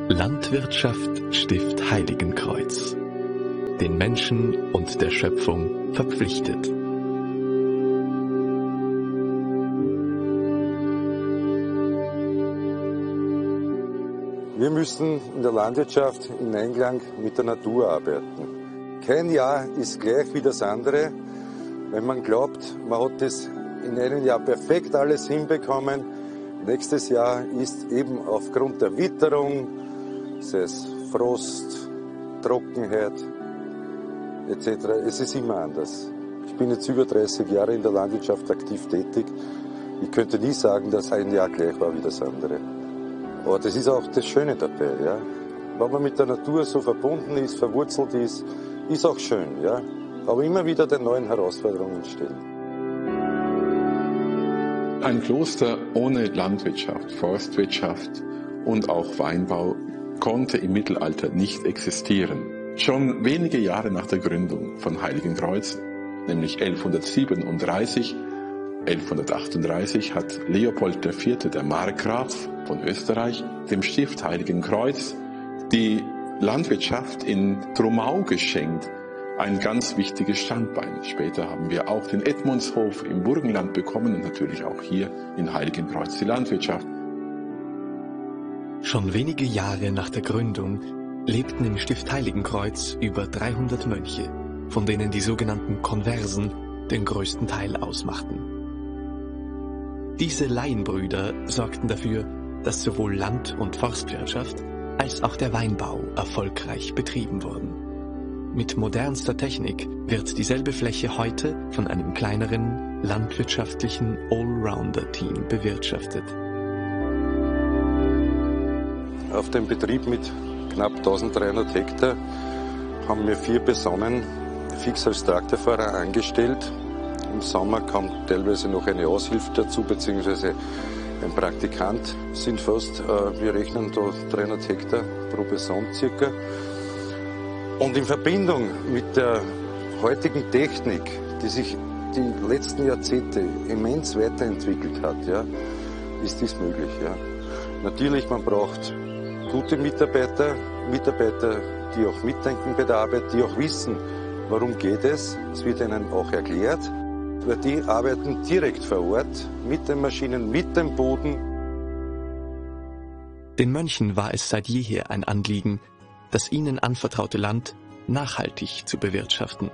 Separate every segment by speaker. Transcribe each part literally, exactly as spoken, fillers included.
Speaker 1: Landwirtschaft Stift Heiligenkreuz. Den Menschen und der Schöpfung verpflichtet.
Speaker 2: Wir müssen in der Landwirtschaft in Einklang mit der Natur arbeiten. Kein Jahr ist gleich wie das andere. Wenn man glaubt, man hat das in einem Jahr perfekt alles hinbekommen, nächstes Jahr ist eben aufgrund der Witterung, sei es Frost, Trockenheit et cetera, es ist immer anders. Ich bin jetzt über dreißig Jahre in der Landwirtschaft aktiv tätig. Ich könnte nie sagen, dass ein Jahr gleich war wie das andere. Aber das ist auch das Schöne dabei, ja. Wenn man mit der Natur so verbunden ist, verwurzelt ist, ist auch schön, ja. Aber immer wieder den neuen Herausforderungen stellen.
Speaker 3: Ein Kloster ohne Landwirtschaft, Forstwirtschaft und auch Weinbau konnte im Mittelalter nicht existieren. Schon wenige Jahre nach der Gründung von Heiligenkreuz, nämlich elfhundertsiebenunddreißig, elfhundertachtunddreißig, hat Leopold der Vierte, der Markgraf von Österreich, dem Stift Heiligenkreuz die Landwirtschaft in Trumau geschenkt. Ein ganz wichtiges Standbein. Später haben wir auch den Edmundshof im Burgenland bekommen und natürlich auch hier in Heiligenkreuz die Landwirtschaft.
Speaker 1: Schon wenige Jahre nach der Gründung lebten im Stift Heiligenkreuz über dreihundert Mönche, von denen die sogenannten Konversen den größten Teil ausmachten. Diese Laienbrüder sorgten dafür, dass sowohl Land- und Forstwirtschaft als auch der Weinbau erfolgreich betrieben wurden. Mit modernster Technik wird dieselbe Fläche heute von einem kleineren, landwirtschaftlichen Allrounder-Team bewirtschaftet.
Speaker 2: Auf dem Betrieb mit knapp eintausenddreihundert Hektar haben wir vier Personen fix als Traktorfahrer angestellt. Im Sommer kommt teilweise noch eine Aushilfe dazu, beziehungsweise ein Praktikant sind fast, äh, wir rechnen da dreihundert Hektar pro Person circa. Und in Verbindung mit der heutigen Technik, die sich die letzten Jahrzehnte immens weiterentwickelt hat, ja, ist dies möglich. Ja. Natürlich, man braucht gute Mitarbeiter, Mitarbeiter, die auch mitdenken bei der Arbeit, die auch wissen, warum geht es. Es wird ihnen auch erklärt, weil die arbeiten direkt vor Ort mit den Maschinen, mit dem Boden.
Speaker 1: Den Mönchen war es seit jeher ein Anliegen, das ihnen anvertraute Land nachhaltig zu bewirtschaften.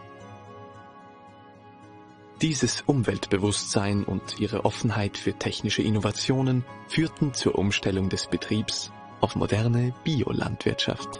Speaker 1: Dieses Umweltbewusstsein und ihre Offenheit für technische Innovationen führten zur Umstellung des Betriebs auf moderne Biolandwirtschaft.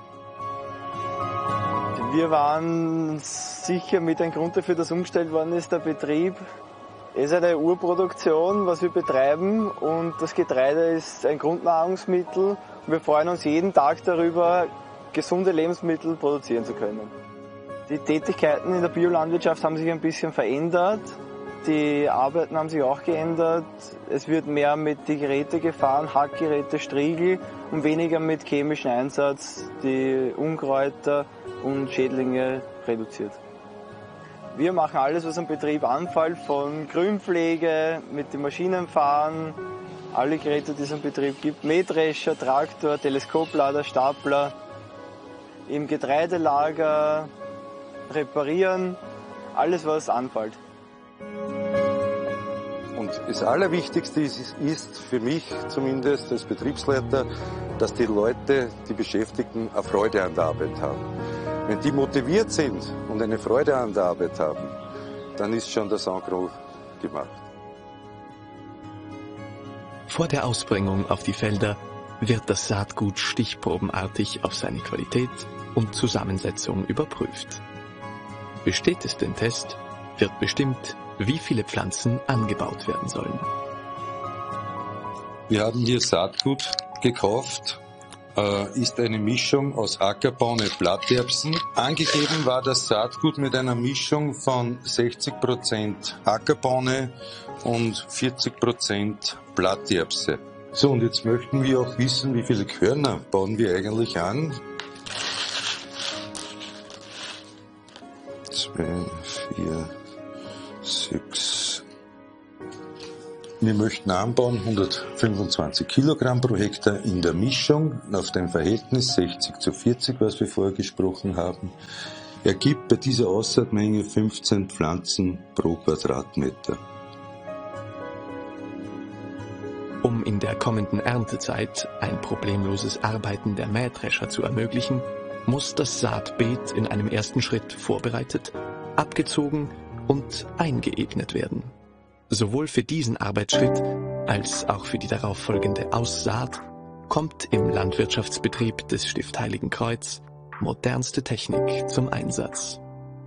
Speaker 4: Wir waren sicher mit ein Grund dafür, dass umgestellt worden ist, der Betrieb. Es ist eine Urproduktion, was wir betreiben, und das Getreide ist ein Grundnahrungsmittel. Wir freuen uns jeden Tag darüber, gesunde Lebensmittel produzieren zu können. Die Tätigkeiten in der Biolandwirtschaft haben sich ein bisschen verändert. Die Arbeiten haben sich auch geändert. Es wird mehr mit die Geräte gefahren, Hackgeräte, Striegel, und weniger mit chemischem Einsatz, die Unkräuter und Schädlinge reduziert. Wir machen alles, was am Betrieb anfällt, von Grünpflege, mit den Maschinen fahren, alle Geräte, die es am Betrieb gibt, Mähdrescher, Traktor, Teleskoplader, Stapler, im Getreidelager reparieren, alles, was anfällt.
Speaker 2: Und das Allerwichtigste ist, ist für mich zumindest als Betriebsleiter, dass die Leute, die Beschäftigten, eine Freude an der Arbeit haben. Wenn die motiviert sind und eine Freude an der Arbeit haben, dann ist schon das Engros gemacht.
Speaker 1: Vor der Ausbringung auf die Felder wird das Saatgut stichprobenartig auf seine Qualität und Zusammensetzung überprüft. Besteht es den Test, wird bestimmt, wie viele Pflanzen angebaut werden sollen.
Speaker 2: Wir haben hier Saatgut gekauft. Ist eine Mischung aus Ackerbohne, Blatterbsen. Angegeben war das Saatgut mit einer Mischung von sechzig Prozent Ackerbohne und vierzig Prozent Blatterbse. So, und jetzt möchten wir auch wissen, wie viele Körner bauen wir eigentlich an. Zwei, vier, sechs, Wir möchten anbauen hundertfünfundzwanzig Kilogramm pro Hektar in der Mischung auf dem Verhältnis sechzig zu vierzig, was wir vorher gesprochen haben. Ergibt bei dieser Aussaatmenge fünfzehn Pflanzen pro Quadratmeter.
Speaker 1: Um in der kommenden Erntezeit ein problemloses Arbeiten der Mähdrescher zu ermöglichen, muss das Saatbeet in einem ersten Schritt vorbereitet, abgezogen und eingeebnet werden. Sowohl für diesen Arbeitsschritt als auch für die darauffolgende Aussaat kommt im Landwirtschaftsbetrieb des Stift Heiligenkreuz modernste Technik zum Einsatz.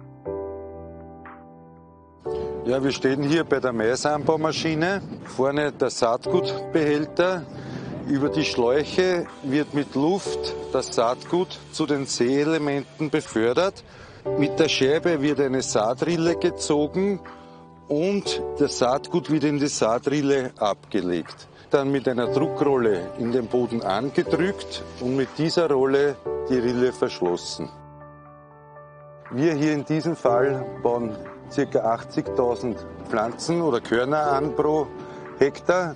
Speaker 2: Ja, wir stehen hier bei der Maisanbaumaschine. Vorne der Saatgutbehälter. Über die Schläuche wird mit Luft das Saatgut zu den Säeelementen befördert. Mit der Scheibe wird eine Saatrille gezogen und das Saatgut wird in die Saatrille abgelegt. Dann mit einer Druckrolle in den Boden angedrückt und mit dieser Rolle die Rille verschlossen. Wir hier in diesem Fall bauen ca. achtzigtausend Pflanzen oder Körner an pro Hektar.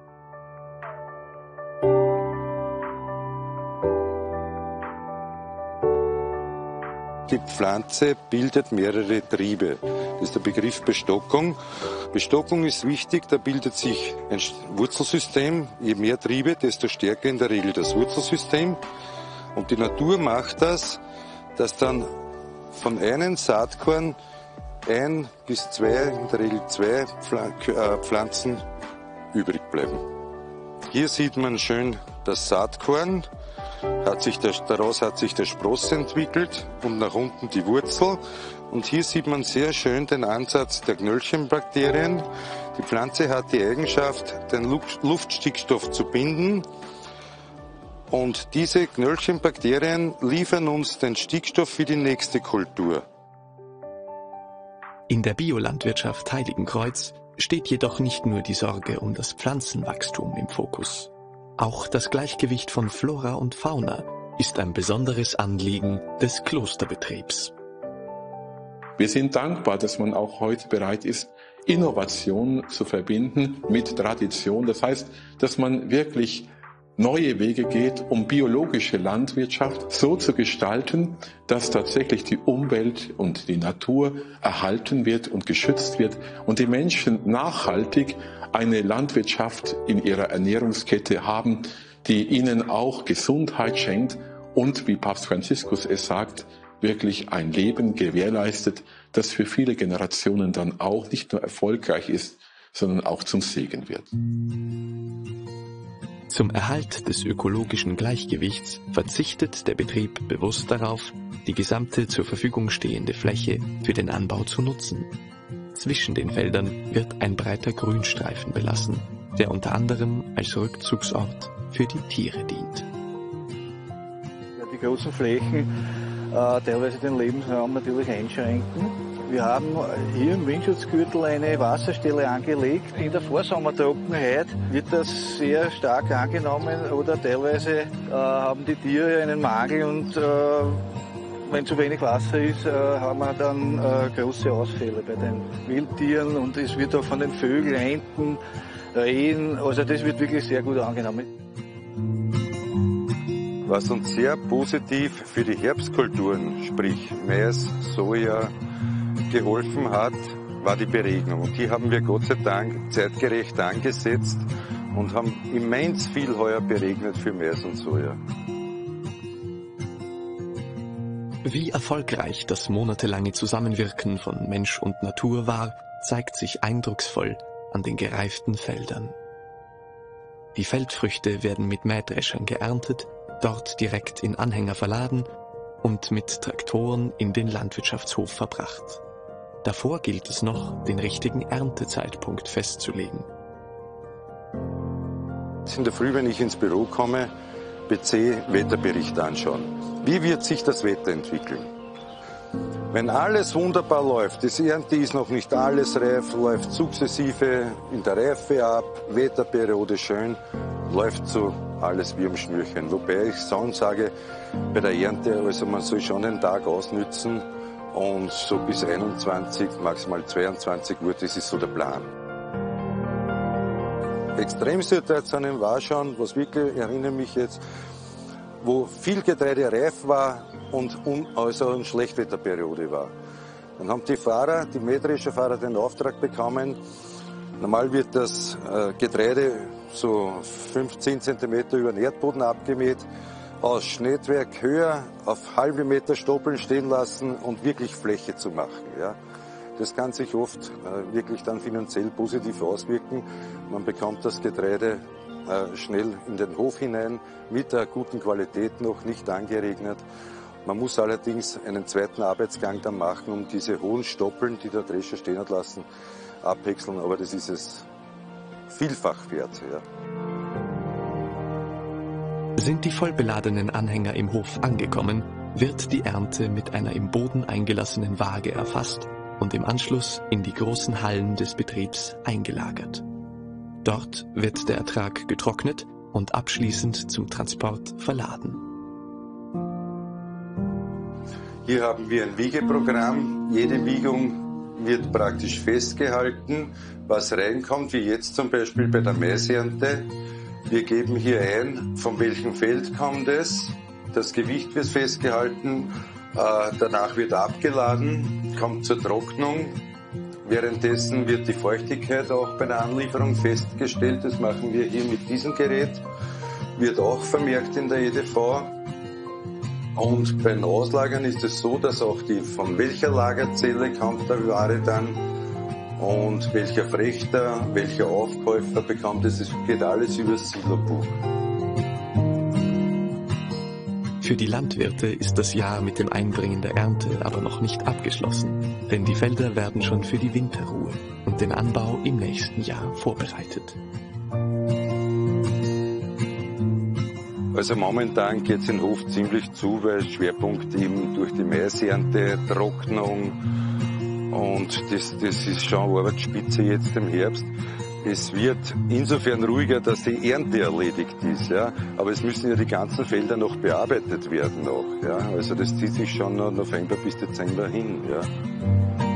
Speaker 2: Die Pflanze bildet mehrere Triebe. Das ist der Begriff Bestockung. Bestockung ist wichtig, da bildet sich ein Wurzelsystem. Je mehr Triebe, desto stärker in der Regel das Wurzelsystem. Und die Natur macht das, dass dann von einem Saatkorn ein bis zwei, in der Regel zwei Pflanzen übrig bleiben. Hier sieht man schön das Saatkorn. Hat sich der, daraus hat sich der Spross entwickelt und nach unten die Wurzel. Und hier sieht man sehr schön den Ansatz der Knöllchenbakterien. Die Pflanze hat die Eigenschaft, den Luftstickstoff zu binden. Und diese Knöllchenbakterien liefern uns den Stickstoff für die nächste Kultur.
Speaker 1: In der Biolandwirtschaft Heiligenkreuz steht jedoch nicht nur die Sorge um das Pflanzenwachstum im Fokus. Auch das Gleichgewicht von Flora und Fauna ist ein besonderes Anliegen des Klosterbetriebs.
Speaker 3: Wir sind dankbar, dass man auch heute bereit ist, Innovation zu verbinden mit Tradition. Das heißt, dass man wirklich neue Wege geht, um biologische Landwirtschaft so zu gestalten, dass tatsächlich die Umwelt und die Natur erhalten wird und geschützt wird und die Menschen nachhaltig eine Landwirtschaft in ihrer Ernährungskette haben, die ihnen auch Gesundheit schenkt und, wie Papst Franziskus es sagt, wirklich ein Leben gewährleistet, das für viele Generationen dann auch nicht nur erfolgreich ist, sondern auch zum Segen wird.
Speaker 1: Zum Erhalt des ökologischen Gleichgewichts verzichtet der Betrieb bewusst darauf, die gesamte zur Verfügung stehende Fläche für den Anbau zu nutzen. Zwischen den Feldern wird ein breiter Grünstreifen belassen, der unter anderem als Rückzugsort für die Tiere dient.
Speaker 5: Die großen Flächen äh, teilweise den Lebensraum natürlich einschränken. Wir haben hier im Windschutzgürtel eine Wasserstelle angelegt. In der Vorsommertrockenheit wird das sehr stark angenommen oder teilweise äh, haben die Tiere einen Mangel und äh, wenn zu wenig Wasser ist, äh, haben wir dann äh, große Ausfälle bei den Wildtieren und es wird auch von den Vögeln, Enten, Rehen, also das wird wirklich sehr gut angenommen.
Speaker 2: Was uns sehr positiv für die Herbstkulturen, sprich Mais, Soja, geholfen hat, war die Beregnung. Und die haben wir Gott sei Dank zeitgerecht angesetzt und haben immens viel heuer beregnet für Mais und Soja.
Speaker 1: Wie erfolgreich das monatelange Zusammenwirken von Mensch und Natur war, zeigt sich eindrucksvoll an den gereiften Feldern. Die Feldfrüchte werden mit Mähdreschern geerntet, dort direkt in Anhänger verladen und mit Traktoren in den Landwirtschaftshof verbracht. Davor gilt es noch, den richtigen Erntezeitpunkt festzulegen.
Speaker 2: In der Früh, wenn ich ins Büro komme, P C Wetterbericht anschauen. Wie wird sich das Wetter entwickeln? Wenn alles wunderbar läuft, die Ernte ist noch nicht alles reif, läuft sukzessive in der Reife ab, Wetterperiode schön, läuft so alles wie am Schnürchen. Wobei ich schon sage, bei der Ernte, also man soll schon den Tag ausnützen und so bis einundzwanzig, maximal zweiundzwanzig Uhr, das ist so der Plan. Extremsituationen war schon, was wirklich, ich erinnere mich jetzt, wo viel Getreide reif war und un, also eine Schlechtwetterperiode war. Dann haben die Fahrer, die mähdrescher Fahrer, den Auftrag bekommen. Normal wird das äh, Getreide so fünfzehn Zentimeter über den Erdboden abgemäht, aus Schnittwerk höher auf halbe Meter Stoppeln stehen lassen und wirklich Fläche zu machen. Ja. Das kann sich oft äh, wirklich dann finanziell positiv auswirken. Man bekommt das Getreide äh, schnell in den Hof hinein, mit einer guten Qualität noch, nicht angeregnet. Man muss allerdings einen zweiten Arbeitsgang dann machen, um diese hohen Stoppeln, die der Drescher stehen hat lassen, abwechseln. Aber das ist es vielfach wert. Ja.
Speaker 1: Sind die vollbeladenen Anhänger im Hof angekommen, wird die Ernte mit einer im Boden eingelassenen Waage erfasst und im Anschluss in die großen Hallen des Betriebs eingelagert. Dort wird der Ertrag getrocknet und abschließend zum Transport verladen.
Speaker 2: Hier haben wir ein Wiegeprogramm. Jede Wiegung wird praktisch festgehalten, was reinkommt, wie jetzt zum Beispiel bei der Maisernte. Wir geben hier ein, von welchem Feld kommt es, das Gewicht wird festgehalten, äh, danach wird abgeladen, kommt zur Trocknung. Währenddessen wird die Feuchtigkeit auch bei der Anlieferung festgestellt, das machen wir hier mit diesem Gerät, wird auch vermerkt in der E D V. Und beim Auslagern ist es so, dass auch die, von welcher Lagerzelle kommt der Ware dann und welcher Frechter, welcher Aufkäufer bekommt es, es geht alles über das Silobuch.
Speaker 1: Für die Landwirte ist das Jahr mit dem Einbringen der Ernte aber noch nicht abgeschlossen, denn die Felder werden schon für die Winterruhe und den Anbau im nächsten Jahr vorbereitet.
Speaker 2: Also momentan geht es im Hof ziemlich zu, weil Schwerpunkt eben durch die Maisernte, Trocknung und das, das ist schon Arbeitsspitze jetzt im Herbst. Es wird insofern ruhiger, dass die Ernte erledigt ist, ja. Aber es müssen ja die ganzen Felder noch bearbeitet werden noch, ja. Also das zieht sich schon noch November bis Dezember hin, ja.